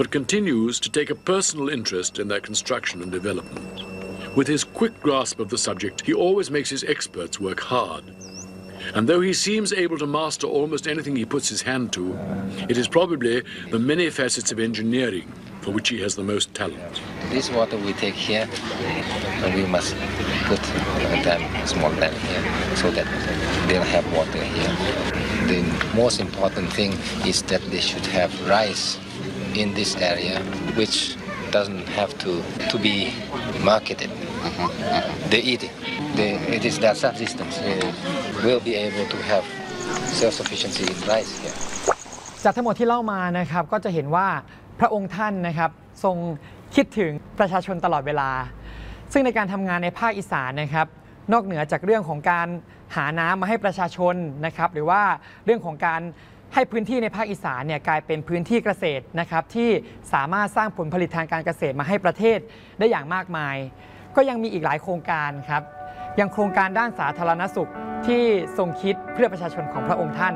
but continues to take a personal interest in their construction and development. With his quick grasp of the subject, he always makes his experts work hard. And though he seems able to master almost anything he puts his hand to, it is probably the many facets of engineering for which he has the most talent. This water we take here, and we must put a small dam here so that they'll have water here. The most important thing is that they should have rice in this area, which doesn't have to be marketed. They eat it. It is their subsistence. They will be able to have self-sufficiency in rice here. จากทั้งหมดที่เล่ามานะครับก็จะเห็นว่าพระองค์ท่านนะครับทรงคิดถึงประชาชนตลอดเวลาซึ่งในการทำงานในภาคอีสานนะครับนอกเหนือจากเรื่องของการหาน้ำมาให้ประชาชนนะครับหรือว่าเรื่องของการให้พื้นที่ในภาคอีสานเนี่ยกลายเป็นพื้นที่เกษตรนะครับที่สามารถสร้างผลผลิตทางการเกษตรมาให้ประเทศได้อย่างมากมายก็ยังมีอีกหลายโครงการครับอย่างโครงการด้านสาธารณสุขที่ทรงคิดเพื่อประชาชนของพระองค์ท่าน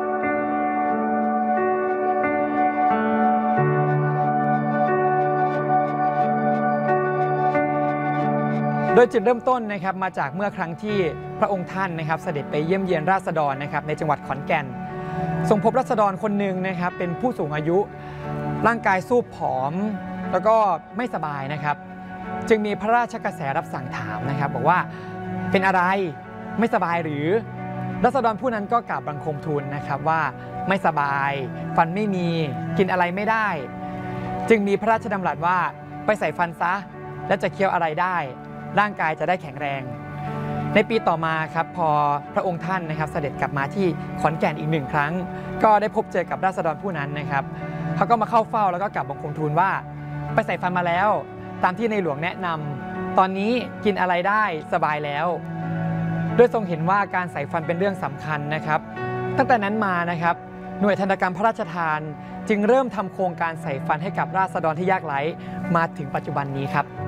โดยจุดเริ่มต้นนะครับมาจากเมื่อครั้งที่พระองค์ท่านนะครับเสด็จไปเยี่ยมเยียนราษฎรนะครับในจังหวัดขอนแก่นทรงพบราษฎรคนหนึ่งนะครับเป็นผู้สูงอายุร่างกายสูบผอมแล้วก็ไม่สบายนะครับจึงมีพระราชกระแสรับสั่งถามนะครับบอกว่าเป็นอะไรไม่สบายหรือราษฎรผู้นั้นก็กราบบังคมทูลนะครับว่าไม่สบายฟันไม่มีกินอะไรไม่ได้จึงมีพระราชดำรัสว่าไปใส่ฟันซะและจะเคี้ยวอะไรได้ร่างกายจะได้แข็งแรงในปีต่อมาครับพอพระองค์ท่านนะครับเสด็จกลับมาที่ขอนแก่นอีก1 ครั้งก็ได้พบเจอกับราษฎรผู้นั้นนะครับเขาก็มาเข้าเฝ้าแล้วก็กราบบังคมทูลว่าไปใส่ฟันมาแล้วตามที่ในหลวงแนะนำตอนนี้กินอะไรได้สบายแล้วโดยทรงเห็นว่าการใส่ฟันเป็นเรื่องสำคัญนะครับตั้งแต่นั้นมานะครับหน่วยธนกรรมพระราชทานจึงเริ่มทำโครงการใส่ฟันให้กับราษฎรที่ยากไร้มาถึงปัจจุบันนี้ครับ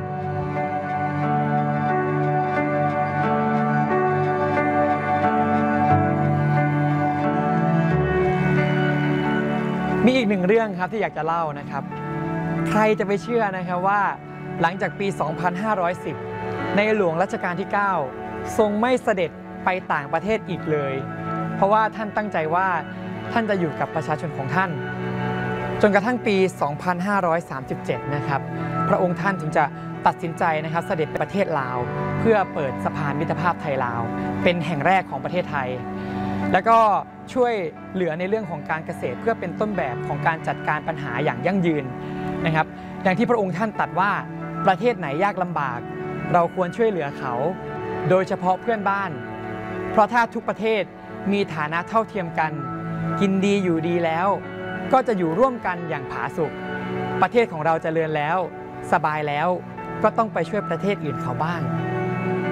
มีอีก1 เรื่องครับที่อยากจะเล่านะครับใครจะไปเชื่อนะครับว่าหลังจากปี 2510 ในหลวงรัชกาลที่ 9 ทรงไม่เสด็จไปต่างประเทศอีกเลยเพราะว่าท่านตั้งใจว่าท่านจะอยู่กับประชาชนของท่านจนกระทั่งปี 2537 นะครับพระองค์ท่านถึงจะตัดสินใจนะครับเสด็จไปประเทศลาวเพื่อเปิดสะพานมิตรภาพไทยลาวเป็นแห่งแรกของประเทศไทยแล้วก็ช่วยเหลือในเรื่องของการเกษตรเพื่อเป็นต้นแบบของการจัดการปัญหาอย่างยั่งยืนนะครับอย่างที่พระองค์ท่านตรัสว่าประเทศไหนยากลำบากเราควรช่วยเหลือเขาโดยเฉพาะเพื่อนบ้านเพราะถ้าทุกประเทศมีฐานะเท่าเทียมกันกินดีอยู่ดีแล้วก็จะอยู่ร่วมกันอย่างผาสุกประเทศของเราเจริญแล้วสบายแล้วก็ต้องไปช่วยประเทศอื่นเขาบ้าง